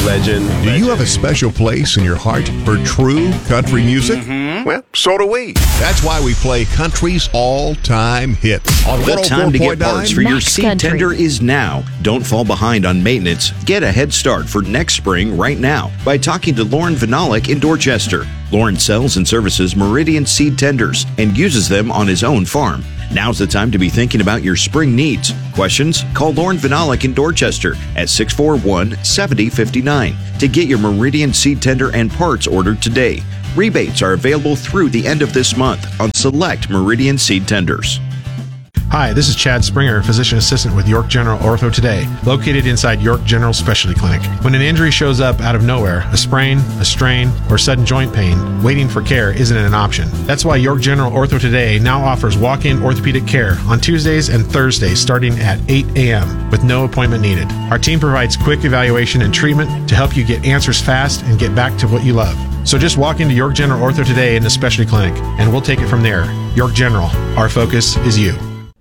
Legend. Do you have a special place in your heart for true country music? Well, so do we. That's why we play country's all-time hits on The time to get parts for your Max seed Country. tender is now. Don't fall behind on maintenance. Get a head start for next spring right now by talking to Lauren Vinalik in Dorchester. Lauren sells and services Meridian seed tenders and uses them on his own farm. Now's the time to be thinking about your spring needs. Questions? Call Lauren Vinalik in Dorchester at 641-7059 to get your Meridian seed tender and parts ordered today. Rebates are available through the end of this month on select Meridian seed tenders. Hi, this is Chad Springer, physician assistant with York General Ortho Today, located inside York General Specialty Clinic. When an injury shows up out of nowhere, a sprain, a strain, or sudden joint pain, waiting for care isn't an option. That's why York General Ortho Today now offers walk-in orthopedic care on Tuesdays and Thursdays starting at 8 a.m. with no appointment needed. Our team provides quick evaluation and treatment to help you get answers fast and get back to what you love. So just walk into York General Ortho Today in the specialty clinic, and we'll take it from there. York General, our focus is you.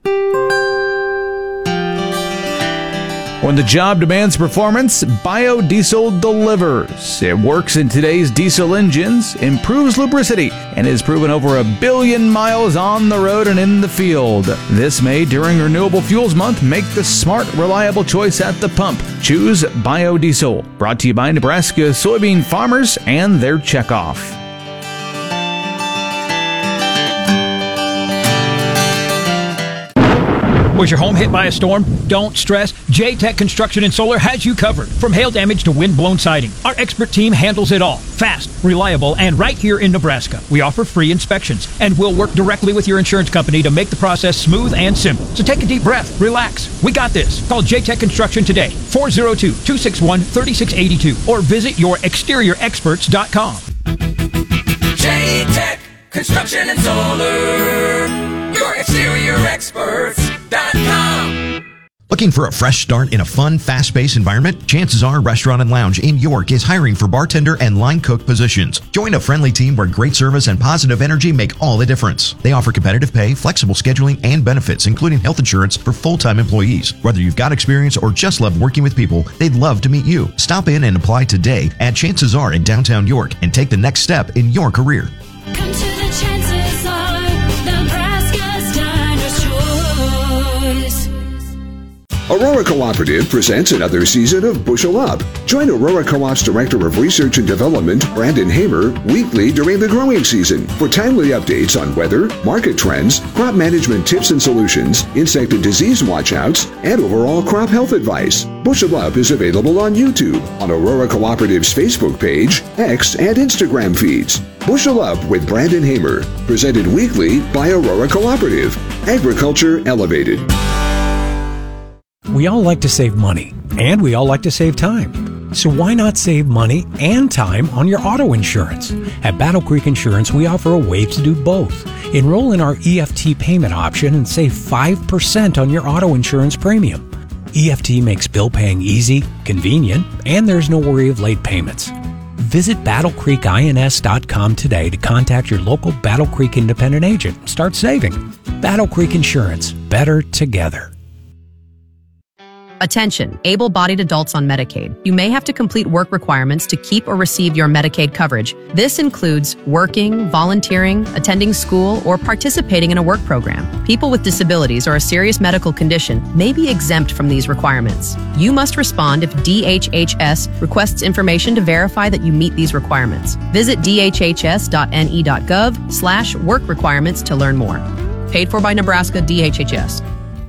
When the job demands performance, biodiesel delivers. It works in today's diesel engines, improves lubricity, and is proven over 1 billion miles on the road and in the field. This May, during Renewable Fuels Month, make the smart, reliable choice at the pump. Choose biodiesel. Brought to you by Nebraska soybean farmers and their checkoff. Was your home hit by a storm? Don't stress. J-Tech Construction and Solar has you covered. From hail damage to wind-blown siding, our expert team handles it all. Fast, reliable, and right here in Nebraska. We offer free inspections, and we'll work directly with your insurance company to make the process smooth and simple. So take a deep breath. Relax. We got this. Call J-Tech Construction today, 402-261-3682, or visit yourexteriorexperts.com. J-Tech Construction and Solar, yourexteriorexperts.com. Looking for a fresh start in a fun, fast-paced environment? Chances are Restaurant and Lounge in York is hiring for bartender and line cook positions. Join a friendly team where great service and positive energy make all the difference. They offer competitive pay, flexible scheduling, and benefits, including health insurance for full-time employees. Whether you've got experience or just love working with people, they'd love to meet you. Stop in and apply today at Chances Are in downtown York and take the next step in your career. Come to the Chances Are, Nebraska's Diner's Choice. Aurora Cooperative presents another season of Bushel Up. Join Aurora Co-op's Director of Research and Development, Brandon Hamer, weekly during the growing season for timely updates on weather, market trends, crop management tips and solutions, insect and disease watchouts, and overall crop health advice. Bushel Up is available on YouTube, on Aurora Cooperative's Facebook page, X, and Instagram feeds. Bushel Up with Brandon Hamer, presented weekly by Aurora Cooperative. Agriculture Elevated. We all like to save money, and we all like to save time. So why not save money and time on your auto insurance? At Battle Creek Insurance, we offer a way to do both. Enroll in our EFT payment option and save 5% on your auto insurance premium. EFT makes bill paying easy, convenient, and there's no worry of late payments. Visit BattleCreekINS.com today to contact your local Battle Creek independent agent and start saving. Battle Creek Insurance, better together. Attention, able-bodied adults on Medicaid. You may have to complete work requirements to keep or receive your Medicaid coverage. This includes working, volunteering, attending school, or participating in a work program. People with disabilities or a serious medical condition may be exempt from these requirements. You must respond if DHHS requests information to verify that you meet these requirements. Visit dhhs.ne.gov/work requirements to learn more. Paid for by Nebraska DHHS.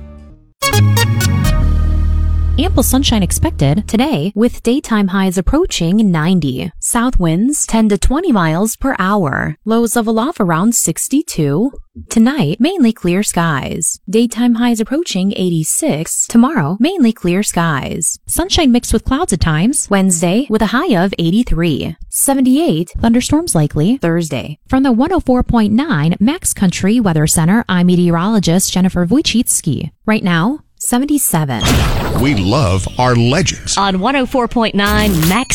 Ample sunshine expected today with daytime highs approaching 90. South winds 10 to 20 miles per hour. Lows level off around 62. Tonight, mainly clear skies. Daytime highs approaching 86. Tomorrow, mainly clear skies. Sunshine mixed with clouds at times. Wednesday, with a high of 83. 78. Thunderstorms likely Thursday. From the 104.9 Max Country Weather Center, I'm meteorologist Jennifer Wojcicki. Right now, 77. We love our legends. On 104.9 Max